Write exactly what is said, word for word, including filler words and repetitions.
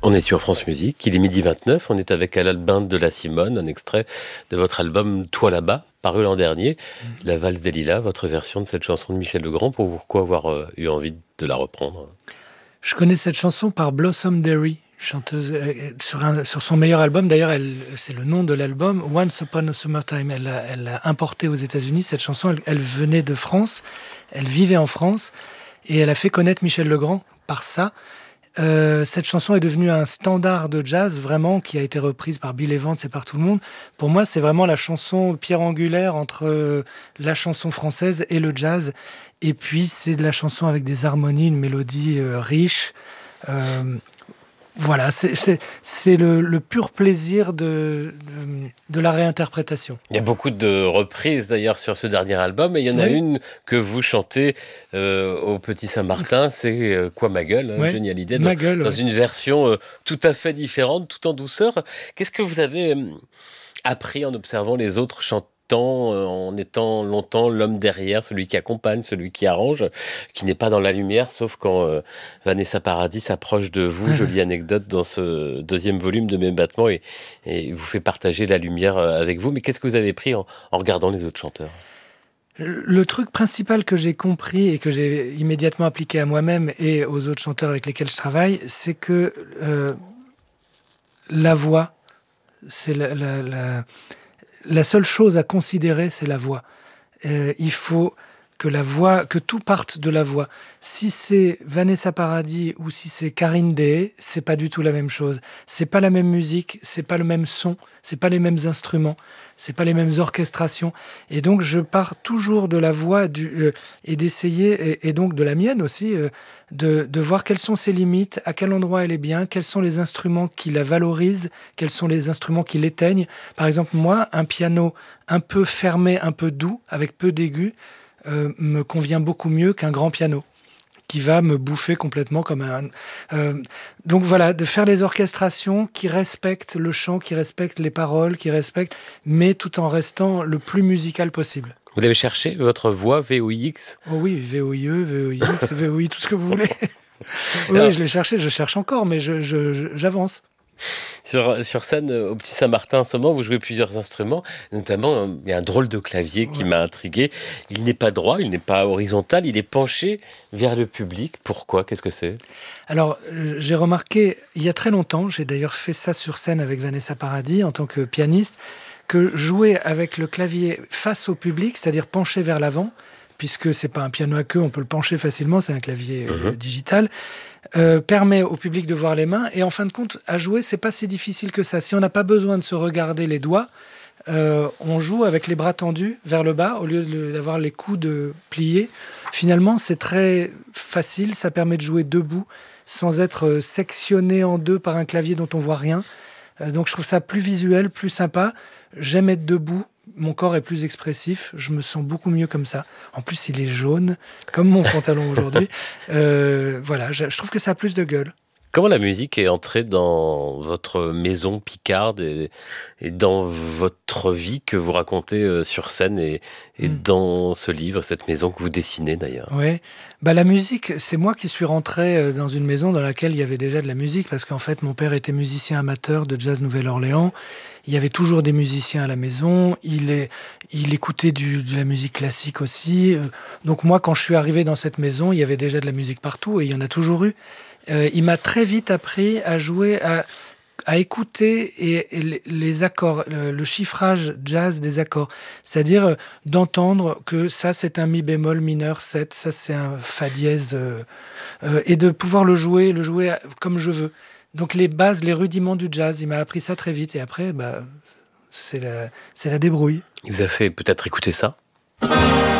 On est sur France Musique, il est midi vingt-neuf, on est avec Al Albin de la Simone, un extrait de votre album Toi là-bas, paru l'an dernier, mmh. La valse des lilas, votre version de cette chanson de Michel Legrand. Pourquoi avoir euh, eu envie de la reprendre? Je connais cette chanson par Blossom Derry, chanteuse euh, sur, un, sur son meilleur album. D'ailleurs, elle, c'est le nom de l'album, Once Upon a Summertime. Elle l'a elle a importé aux États-Unis cette chanson. Elle, elle venait de France, elle vivait en France et elle a fait connaître Michel Legrand par ça. Euh, cette chanson est devenue un standard de jazz, vraiment, qui a été reprise par Bill Evans et par tout le monde. Pour moi, c'est vraiment la chanson pierre angulaire entre euh, la chanson française et le jazz. Et puis, c'est de la chanson avec des harmonies, une mélodie euh, riche. Euh, voilà, c'est, c'est, c'est le, le pur plaisir de, de, de la réinterprétation. Il y a beaucoup de reprises d'ailleurs sur ce dernier album, et il y en a oui. une que vous chantez euh, au Petit Saint-Martin, c'est euh, Quoi ma gueule, hein, oui. Johnny Hallyday, ma dans, gueule, dans oui. une version euh, tout à fait différente, tout en douceur. Qu'est-ce que vous avez euh, appris en observant les autres chanteurs, en étant longtemps l'homme derrière, celui qui accompagne, celui qui arrange, qui n'est pas dans la lumière, sauf quand euh, Vanessa Paradis s'approche de vous, jolie anecdote dans ce deuxième volume de Mes battements, et, et vous fait partager la lumière avec vous. Mais qu'est-ce que vous avez pris en, en regardant les autres chanteurs ? Le truc principal que j'ai compris et que j'ai immédiatement appliqué à moi-même et aux autres chanteurs avec lesquels je travaille, c'est que euh, la voix, c'est la... la, la La seule chose à considérer, c'est la voix. Euh, il faut que la voix, que tout parte de la voix. Si c'est Vanessa Paradis ou si c'est Karine Dehay, c'est pas du tout la même chose. C'est pas la même musique, c'est pas le même son, c'est pas les mêmes instruments, c'est pas les mêmes orchestrations. Et donc je pars toujours de la voix du, euh, et d'essayer, et, et donc de la mienne aussi, euh, de, de voir quelles sont ses limites, à quel endroit elle est bien, quels sont les instruments qui la valorisent, quels sont les instruments qui l'éteignent. Par exemple, moi, un piano un peu fermé, un peu doux, avec peu d'aigus, Euh, me convient beaucoup mieux qu'un grand piano qui va me bouffer complètement comme un... Euh, donc voilà, de faire les orchestrations qui respectent le chant, qui respectent les paroles, qui respectent, mais tout en restant le plus musical possible. Vous l'avez cherché, votre voix V O I X ? Oh oui, V O I E, V O I X, V O I, tout ce que vous voulez. Oui, alors, je l'ai cherché, je cherche encore, mais je, je, je, j'avance. Sur, sur scène, au Petit Saint-Martin, en ce moment, vous jouez plusieurs instruments, notamment il y a un drôle de clavier qui ouais. m'a intrigué. Il n'est pas droit, il n'est pas horizontal, il est penché vers le public. Pourquoi ? Qu'est-ce que c'est ? Alors, euh, j'ai remarqué, il y a très longtemps, j'ai d'ailleurs fait ça sur scène avec Vanessa Paradis en tant que pianiste, que jouer avec le clavier face au public, c'est-à-dire penché vers l'avant, puisque c'est pas un piano à queue, on peut le pencher facilement, c'est un clavier euh, mmh. digital, Euh, permet au public de voir les mains, et en fin de compte, à jouer, c'est pas si difficile que ça. Si on n'a pas besoin de se regarder les doigts, euh, on joue avec les bras tendus vers le bas au lieu de, d'avoir les coudes pliés. Finalement, c'est très facile, ça permet de jouer debout sans être sectionné en deux par un clavier dont on voit rien. Euh, donc je trouve ça plus visuel, plus sympa. J'aime être debout. Mon corps est plus expressif, je me sens beaucoup mieux comme ça. En plus, il est jaune, comme mon pantalon aujourd'hui. Euh, voilà, je, je trouve que ça a plus de gueule. Comment la musique est entrée dans votre maison picarde et, et dans votre vie que vous racontez euh, sur scène et, et mmh. dans ce livre, cette maison que vous dessinez d'ailleurs ? Oui, bah, la musique, c'est moi qui suis rentré dans une maison dans laquelle il y avait déjà de la musique, parce qu'en fait, mon père était musicien amateur de jazz Nouvelle-Orléans. Il y avait toujours des musiciens à la maison. Il, est, il écoutait du, de la musique classique aussi. Donc moi, quand je suis arrivé dans cette maison, il y avait déjà de la musique partout et il y en a toujours eu. Euh, il m'a très vite appris à jouer, à, à écouter et, et les, les accords, le, le chiffrage jazz des accords. C'est-à-dire euh, d'entendre que ça, c'est un mi bémol mineur sept, ça, c'est un fa dièse, euh, euh, et de pouvoir le jouer, le jouer comme je veux. Donc les bases, les rudiments du jazz, il m'a appris ça très vite. Et après, bah, c'est la, c'est la débrouille. Il vous a fait peut-être écouter ça ?